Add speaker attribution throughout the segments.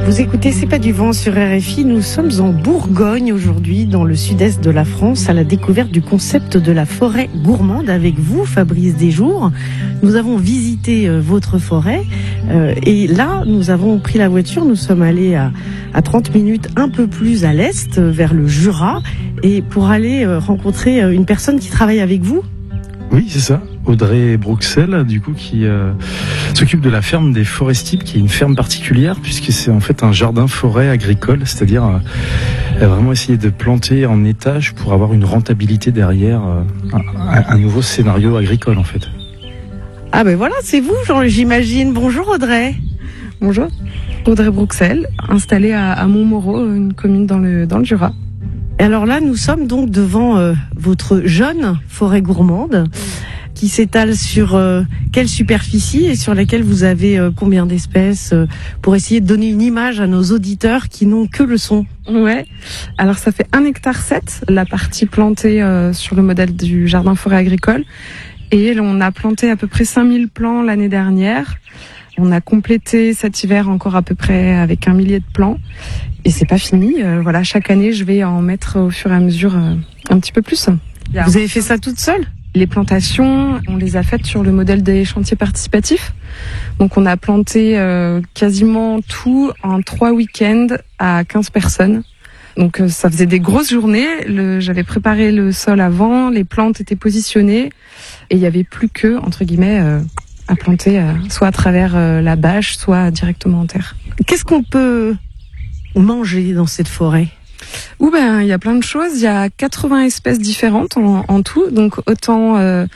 Speaker 1: Vous écoutez C'est pas du vent sur RFI. Nous sommes en Bourgogne aujourd'hui, dans le sud-est de la France, à la découverte du concept de la forêt gourmande avec vous, Fabrice Desjours. Nous avons visité votre forêt et là, nous avons pris la voiture. Nous sommes allés à 30 minutes un peu plus à l'est, vers le Jura, et pour aller rencontrer une personne qui travaille avec vous.
Speaker 2: Oui, c'est ça. Audrey Bruxelles, du coup, qui s'occupe de la ferme des Forestibles, qui est une ferme particulière, puisque c'est en fait un jardin-forêt agricole, c'est-à-dire vraiment essayer de planter en étage pour avoir une rentabilité derrière, un nouveau scénario agricole, en fait.
Speaker 1: Ah ben voilà, c'est vous, j'imagine. Bonjour Audrey.
Speaker 3: Bonjour. Audrey Bruxelles, installée à Montmoreau, une commune dans le Jura.
Speaker 1: Et alors là, nous sommes donc devant votre jeune forêt gourmande qui s'étale sur quelle superficie et sur laquelle vous avez combien d'espèces pour essayer de donner une image à nos auditeurs qui n'ont que le son.
Speaker 3: Ouais. Alors ça fait 1,7 hectare, la partie plantée sur le modèle du jardin forêt agricole. Et on a planté à peu près 5000 plants l'année dernière. On a complété cet hiver encore à peu près avec 1 millier de plants. Et c'est pas fini. Voilà, chaque année, je vais en mettre au fur et à mesure un petit peu plus.
Speaker 1: Vous avez fait ça toute seule ?
Speaker 3: Les plantations, on les a faites sur le modèle des chantiers participatifs. Donc on a planté quasiment tout en 3 week-ends à 15 personnes. Donc ça faisait des grosses journées. J'avais préparé le sol avant, les plantes étaient positionnées et il y avait plus que, entre guillemets, à planter soit à travers la bâche, soit directement en terre.
Speaker 1: Qu'est-ce qu'on peut manger dans cette forêt ?
Speaker 3: Il y a plein de choses. Il y a 80 espèces différentes en tout. Donc autant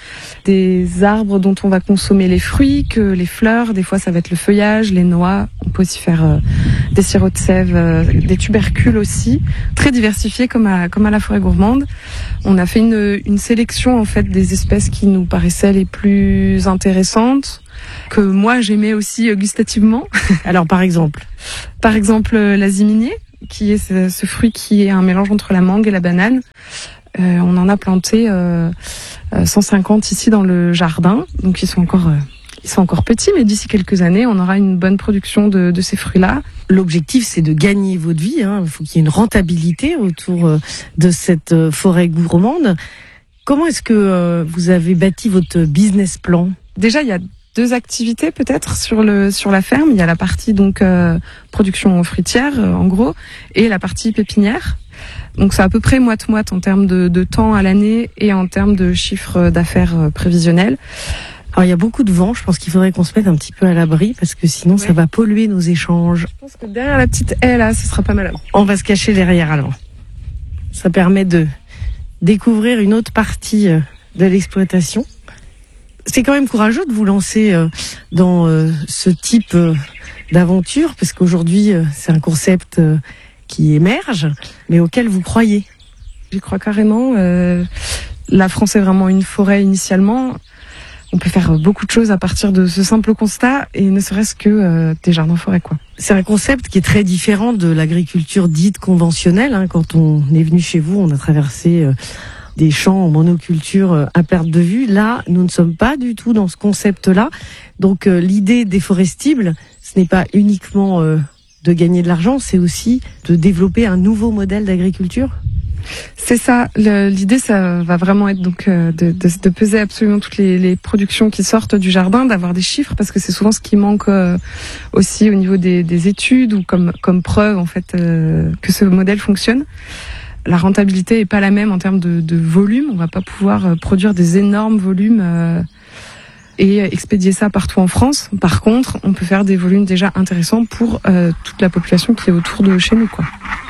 Speaker 3: des arbres dont on va consommer les fruits que les fleurs. Des fois, ça va être le feuillage, les noix. On peut aussi faire des sirops de sève, des tubercules aussi. Très diversifiés comme à la forêt gourmande. On a fait une sélection en fait des espèces qui nous paraissaient les plus intéressantes, que moi j'aimais aussi gustativement.
Speaker 1: Alors par exemple
Speaker 3: l'aziminier, qui est ce fruit qui est un mélange entre la mangue et la banane. On en a planté 150 ici dans le jardin, donc ils sont encore petits, mais d'ici quelques années, on aura une bonne production de ces fruits-là.
Speaker 1: L'objectif, c'est de gagner votre vie. Il faut qu'il y ait une rentabilité autour de cette forêt gourmande. Comment est-ce que vous avez bâti votre business plan ?
Speaker 3: Déjà, il y a 2 activités peut-être sur la ferme. Il y a la partie donc production fruitière en gros et la partie pépinière. Donc c'est à peu près moite-moite en termes de temps à l'année et en termes de chiffre d'affaires prévisionnel.
Speaker 1: Alors il y a beaucoup de vent, je pense qu'il faudrait qu'on se mette un petit peu à l'abri parce que sinon ça va polluer nos échanges.
Speaker 3: Je pense que derrière la petite haie là, ce sera pas mal.
Speaker 1: On va se cacher derrière alors. Ça permet de découvrir une autre partie de l'exploitation. C'est quand même courageux de vous lancer dans ce type d'aventure parce qu'aujourd'hui c'est un concept qui émerge mais auquel vous croyez.
Speaker 3: J'y crois carrément. La France est vraiment une forêt initialement. On peut faire beaucoup de choses à partir de ce simple constat et ne serait-ce que des jardins-forêts, quoi.
Speaker 1: C'est un concept qui est très différent de l'agriculture dite conventionnelle. Quand on est venu chez vous, on a traversé des champs en monoculture à perte de vue. Là, nous ne sommes pas du tout dans ce concept-là. Donc l'idée des Forestibles, ce n'est pas uniquement de gagner de l'argent, c'est aussi de développer un nouveau modèle d'agriculture.
Speaker 3: C'est ça. L'idée, ça va vraiment être donc de peser absolument toutes les productions qui sortent du jardin, d'avoir des chiffres, parce que c'est souvent ce qui manque aussi au niveau des études ou comme preuve en fait que ce modèle fonctionne. La rentabilité est pas la même en termes de volume. On va pas pouvoir produire des énormes volumes et expédier ça partout en France. Par contre, on peut faire des volumes déjà intéressants pour toute la population qui est autour de chez nous, quoi.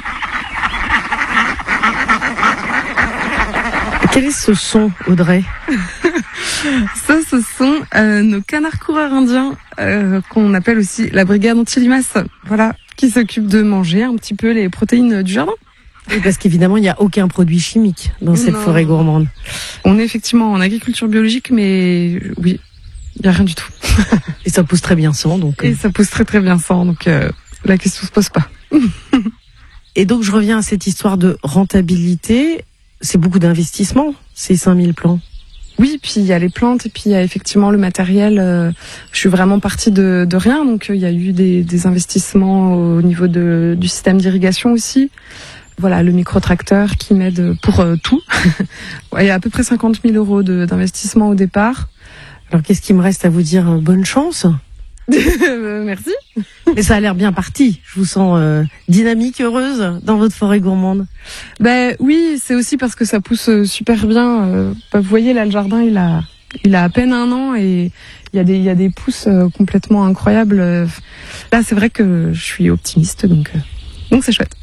Speaker 1: Quel est ce son, Audrey ?
Speaker 3: Ça, ce sont nos canards coureurs indiens, qu'on appelle aussi la brigade anti-limaces. Voilà, qui s'occupe de manger un petit peu les protéines du jardin.
Speaker 1: Oui, parce qu'évidemment, il n'y a aucun produit chimique dans cette forêt gourmande.
Speaker 3: On est effectivement en agriculture biologique, mais oui, il n'y a rien du tout.
Speaker 1: Et ça pousse très bien sans, donc.
Speaker 3: Et ça pousse très très bien sans, donc la question se pose pas.
Speaker 1: Et donc, je reviens à cette histoire de rentabilité. C'est beaucoup d'investissement, ces 5000 plants.
Speaker 3: Oui, puis il y a les plantes et puis il y a effectivement le matériel. Je suis vraiment partie de rien, donc il y a eu des investissements au niveau du système d'irrigation aussi. Voilà, le micro-tracteur qui m'aide pour tout. Il y a à peu près 50 000 euros d'investissement au départ.
Speaker 1: Alors qu'est-ce qu'il me reste à vous dire? Bonne chance.
Speaker 3: Merci.
Speaker 1: Mais ça a l'air bien parti. Je vous sens dynamique, heureuse dans votre forêt gourmande.
Speaker 3: Ben oui, c'est aussi parce que ça pousse super bien. Vous voyez là, le jardin, il a à peine 1 an et il y a des pousses complètement incroyables. Là, c'est vrai que je suis optimiste, donc c'est chouette.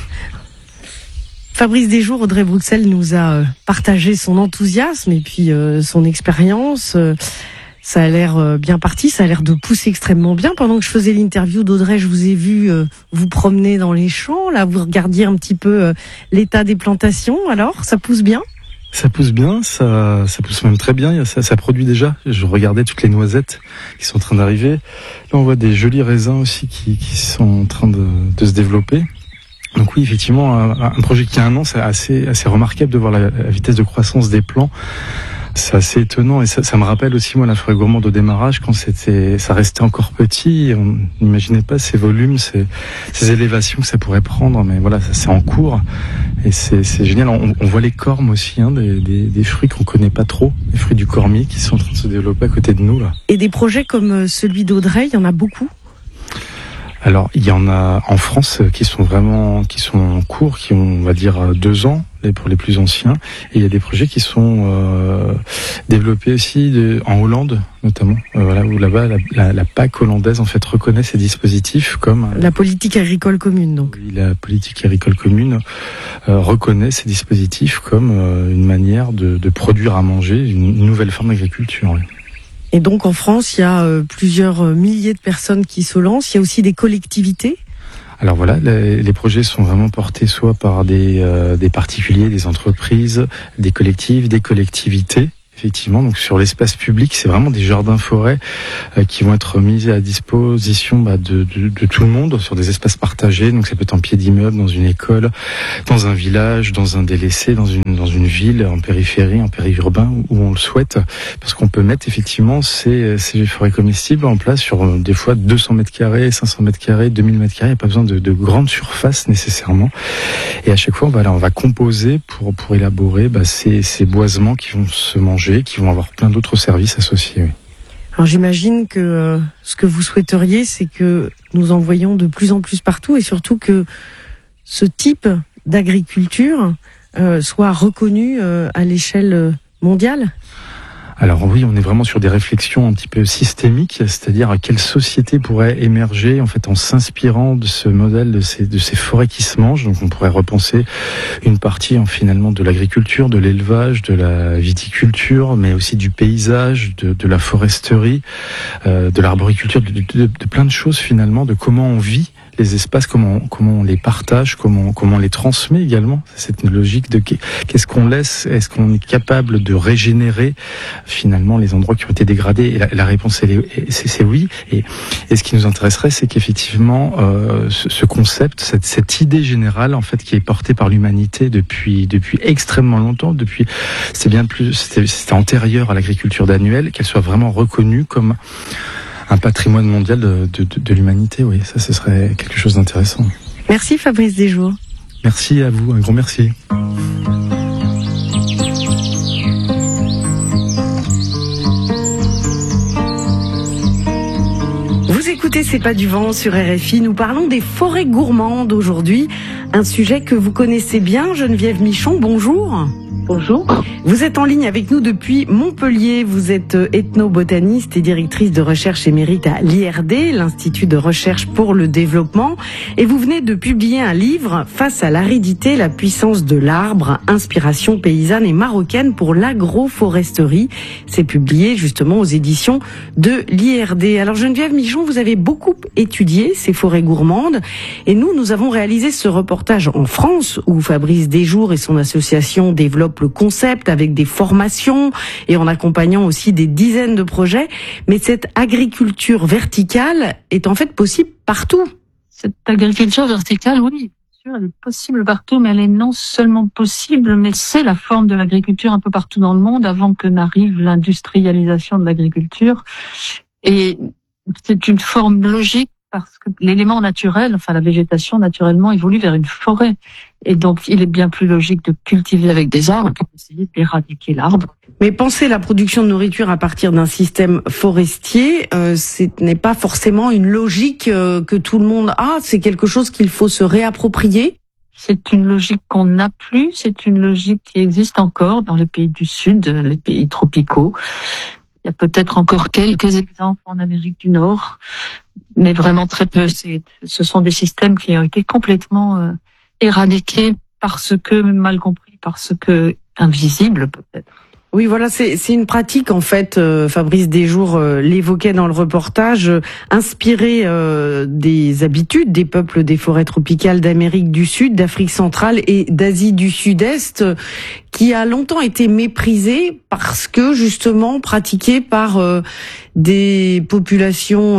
Speaker 1: Fabrice Desjours, Audrey Bruxelles nous a partagé son enthousiasme et puis son expérience. Ça a l'air bien parti, ça a l'air de pousser extrêmement bien. Pendant que je faisais l'interview d'Audrey, je vous ai vu vous promener dans les champs. Là, vous regardiez un petit peu l'état des plantations. Alors, ça pousse bien?
Speaker 2: Ça pousse bien, ça pousse même très bien. Ça produit déjà. Je regardais toutes les noisettes qui sont en train d'arriver. Là, on voit des jolis raisins aussi qui sont en train de se développer. Donc oui, effectivement, un projet qui a 1 an, c'est assez remarquable de voir la vitesse de croissance des plants. C'est assez étonnant et ça me rappelle aussi moi la forêt gourmande au démarrage quand ça restait encore petit, on n'imaginait pas ces volumes, ces élévations que ça pourrait prendre, mais voilà, ça c'est en cours et c'est génial. On voit les cormes aussi, des fruits qu'on connaît pas trop, les fruits du cormier qui sont en train de se développer à côté de nous là.
Speaker 1: Et des projets comme celui d'Audrey, il y en a beaucoup?
Speaker 2: Alors, il y en a en France qui sont en cours, qui ont, on va dire, 2 ans pour les plus anciens. Et il y a des projets qui sont développés aussi en Hollande, notamment. Voilà, où là-bas, la PAC hollandaise, en fait, reconnaît ces dispositifs comme...
Speaker 1: La politique agricole commune, donc.
Speaker 2: Oui, la politique agricole commune reconnaît ces dispositifs comme une manière de produire à manger, une nouvelle forme d'agriculture. Oui.
Speaker 1: Et donc en France, il y a plusieurs milliers de personnes qui se lancent. Il y a aussi des collectivités.
Speaker 2: Alors voilà, les projets sont vraiment portés soit par des particuliers, des entreprises, des collectifs, des collectivités. Effectivement, donc sur l'espace public, c'est vraiment des jardins-forêts qui vont être mis à disposition de tout le monde sur des espaces partagés. Donc ça peut être en pied d'immeuble, dans une école, dans un village, dans un délaissé, dans une ville, en périphérie, en périurbain, où on le souhaite, parce qu'on peut mettre effectivement ces forêts comestibles en place sur des fois 200 mètres carrés, 500 mètres carrés, 2000 mètres carrés. Il n'y a pas besoin de grandes surfaces nécessairement. Et à chaque fois, on va composer pour élaborer ces boisements qui vont se manger, qui vont avoir plein d'autres services associés. Oui.
Speaker 1: Alors j'imagine que ce que vous souhaiteriez, c'est que nous en voyions de plus en plus partout et surtout que ce type d'agriculture soit reconnu à l'échelle mondiale.
Speaker 2: Alors oui, on est vraiment sur des réflexions un petit peu systémiques, c'est-à-dire quelle société pourrait émerger en fait en s'inspirant de ce modèle de ces forêts qui se mangent. Donc on pourrait repenser une partie finalement de l'agriculture, de l'élevage, de la viticulture, mais aussi du paysage, de la foresterie, de l'arboriculture, de plein de choses finalement, de comment on vit les espaces, comment on les partage, comment on les transmet également. C'est cette logique de qu'est-ce qu'on laisse, est-ce qu'on est capable de régénérer finalement les endroits qui ont été dégradés. Et la réponse c'est oui. Et ce qui nous intéresserait, c'est qu'effectivement ce concept, cette idée générale en fait qui est portée par l'humanité depuis extrêmement longtemps, c'était antérieur à l'agriculture d'annuel, qu'elle soit vraiment reconnue comme un patrimoine mondial de l'humanité, oui, ça ce serait quelque chose d'intéressant.
Speaker 1: Merci Fabrice Desjours.
Speaker 2: Merci à vous, un grand merci.
Speaker 1: Vous écoutez C'est pas du vent sur RFI, nous parlons des forêts gourmandes aujourd'hui, un sujet que vous connaissez bien. Geneviève Michon, bonjour.
Speaker 4: Bonjour.
Speaker 1: Vous êtes en ligne avec nous depuis Montpellier. Vous êtes ethnobotaniste et directrice de recherche émérite à l'IRD, l'Institut de recherche pour le développement. Et vous venez de publier un livre, Face à l'aridité, la puissance de l'arbre, inspiration paysanne et marocaine pour l'agroforesterie. C'est publié justement aux éditions de l'IRD. Alors Geneviève Michon, vous avez beaucoup étudié ces forêts gourmandes. Et nous avons réalisé ce reportage en France où Fabrice Desjours et son association développent le concept avec des formations et en accompagnant aussi des dizaines de projets. Mais cette agriculture verticale est en fait possible partout.
Speaker 4: Cette agriculture verticale, oui. l'agriculture, elle est possible partout, mais elle est non seulement possible, mais c'est la forme de l'agriculture un peu partout dans le monde avant que n'arrive l'industrialisation de l'agriculture. Et c'est une forme logique parce que l'élément naturel, enfin la végétation naturellement évolue vers une forêt. Et donc il est bien plus logique de cultiver avec des arbres que d'essayer d'éradiquer l'arbre.
Speaker 1: Mais penser la production de nourriture à partir d'un système forestier, ce n'est pas forcément une logique que tout le monde a. C'est quelque chose qu'il faut se réapproprier.
Speaker 4: C'est une logique qu'on n'a plus. C'est une logique qui existe encore dans les pays du Sud, les pays tropicaux. Il y a peut-être encore quelques exemples en Amérique du Nord, mais vraiment très peu. Ce sont des systèmes qui ont été complètement éradiqués parce que mal compris, parce que invisibles peut-être.
Speaker 1: Oui, voilà, c'est une pratique en fait. Fabrice Desjours l'évoquait dans le reportage, inspirée des habitudes des peuples des forêts tropicales d'Amérique du Sud, d'Afrique centrale et d'Asie du Sud-Est, qui a longtemps été méprisée parce que justement pratiquée par des populations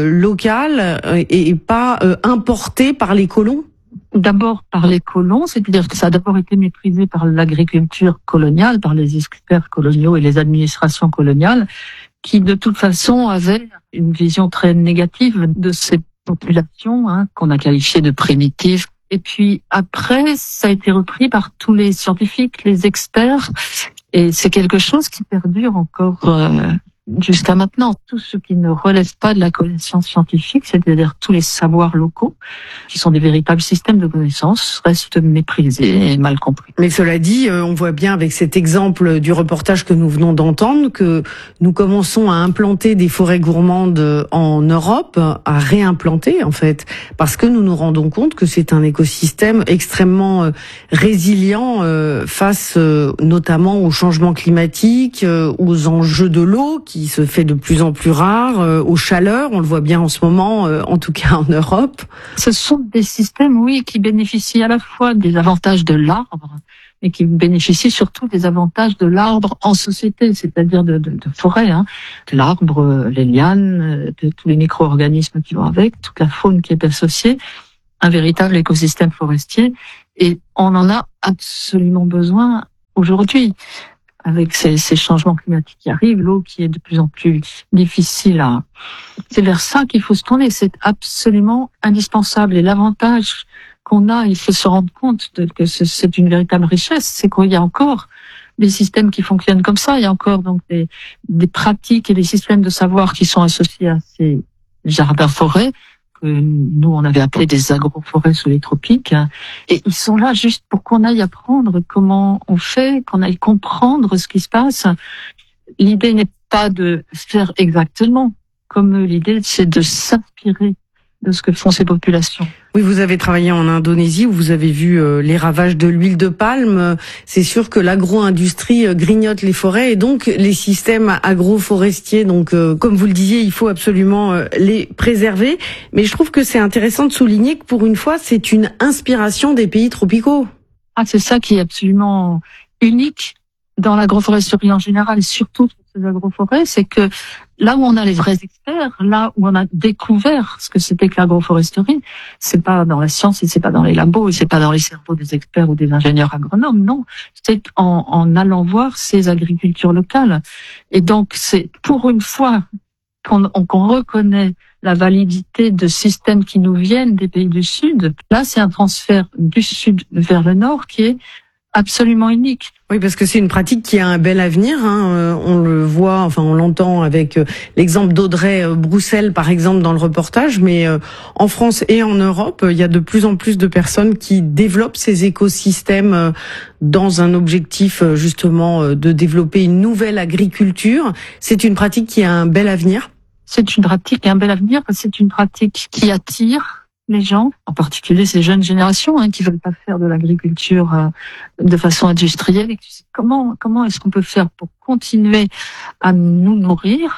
Speaker 1: locales et pas importées par les colons.
Speaker 4: D'abord par les colons, c'est-à-dire que ça a d'abord été méprisé par l'agriculture coloniale, par les experts coloniaux et les administrations coloniales, qui de toute façon avaient une vision très négative de ces populations, qu'on a qualifiées de primitives. Et puis après, ça a été repris par tous les scientifiques, les experts, et c'est quelque chose qui perdure encore jusqu'à maintenant. Tout ce qui ne relève pas de la connaissance scientifique, c'est-à-dire tous les savoirs locaux, qui sont des véritables systèmes de connaissances, restent méprisés et mal compris.
Speaker 1: Mais cela dit, on voit bien avec cet exemple du reportage que nous venons d'entendre que nous commençons à implanter des forêts gourmandes en Europe, à réimplanter en fait, parce que nous nous rendons compte que c'est un écosystème extrêmement résilient face notamment au changement climatique, aux enjeux de l'eau qui se fait de plus en plus rare, aux chaleurs, on le voit bien en ce moment, en tout cas en Europe.
Speaker 4: Ce sont des systèmes, oui, qui bénéficient à la fois des avantages de l'arbre, mais qui bénéficient surtout des avantages de l'arbre en société, c'est-à-dire de forêt, de l'arbre, les lianes, de tous les micro-organismes qui vont avec, toute la faune qui est associée, un véritable écosystème forestier, et on en a absolument besoin aujourd'hui. Avec ces changements climatiques qui arrivent, l'eau qui est de plus en plus difficile c'est vers ça qu'il faut se tourner. C'est absolument indispensable. Et l'avantage qu'on a, il faut se rendre compte que c'est une véritable richesse, c'est qu'il y a encore des systèmes qui fonctionnent comme ça. Il y a encore donc des pratiques et des systèmes de savoir qui sont associés à ces jardins-forêts, que nous, on avait appelé des agroforêts sous les tropiques. Et ils sont là juste pour qu'on aille apprendre comment on fait, qu'on aille comprendre ce qui se passe. L'idée n'est pas de faire exactement comme eux. L'idée, c'est de s'inspirer de ce que font ces populations.
Speaker 1: Oui, vous avez travaillé en Indonésie où vous avez vu les ravages de l'huile de palme. C'est sûr que l'agro-industrie grignote les forêts et donc les systèmes agroforestiers. Donc, comme vous le disiez, il faut absolument les préserver. Mais je trouve que c'est intéressant de souligner que pour une fois, c'est une inspiration des pays tropicaux.
Speaker 4: C'est ça qui est absolument unique dans l'agroforesterie en général, et surtout sur ces agroforêts, c'est que là où on a les vrais experts, là où on a découvert ce que c'était que l'agroforesterie, c'est pas dans la science, et c'est pas dans les labos, et c'est pas dans les cerveaux des experts ou des ingénieurs agronomes, non. C'est en allant voir ces agricultures locales. Et donc, c'est pour une fois qu'on reconnaît la validité de systèmes qui nous viennent des pays du Sud. Là, c'est un transfert du Sud vers le Nord qui est absolument unique.
Speaker 1: Oui, parce que c'est une pratique qui a un bel avenir. On le voit, enfin on l'entend avec l'exemple d'Audrey Broussel, par exemple, dans le reportage. Mais en France et en Europe, il y a de plus en plus de personnes qui développent ces écosystèmes dans un objectif justement de développer une nouvelle agriculture. C'est une pratique qui a un bel avenir.
Speaker 4: C'est une pratique qui a un bel avenir. C'est une pratique qui attire les gens, en particulier ces jeunes générations qui veulent pas faire de l'agriculture de façon industrielle. Et comment est-ce qu'on peut faire pour continuer à nous nourrir,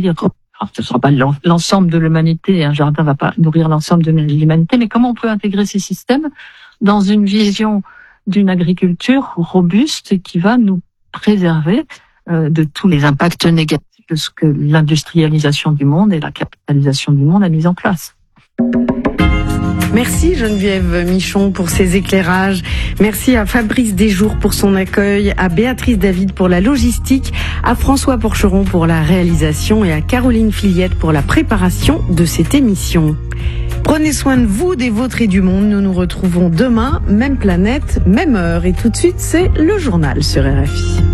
Speaker 4: ce sera pas l'ensemble de l'humanité, un jardin va pas nourrir l'ensemble de l'humanité, mais comment on peut intégrer ces systèmes dans une vision d'une agriculture robuste et qui va nous préserver de tous les impacts négatifs de ce que l'industrialisation du monde et la capitalisation du monde a mis en place.
Speaker 1: Merci Geneviève Michon pour ces éclairages. Merci à Fabrice Desjours pour son accueil, à Béatrice David pour la logistique, à François Porcheron pour la réalisation et à Caroline Fillette pour la préparation de cette émission. Prenez soin de vous, des vôtres et du monde. Nous nous retrouvons demain, même planète, même heure. Et tout de suite, c'est le journal sur RFI.